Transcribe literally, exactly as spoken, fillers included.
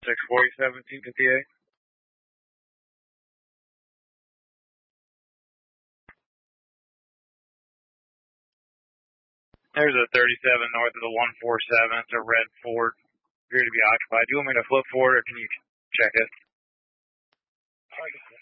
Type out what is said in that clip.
six forty-seven, T P A. There's a thirty-seven north of the one forty-seven. It's a red Ford. Appear to be occupied. Do you want me to flip forward or can you check it?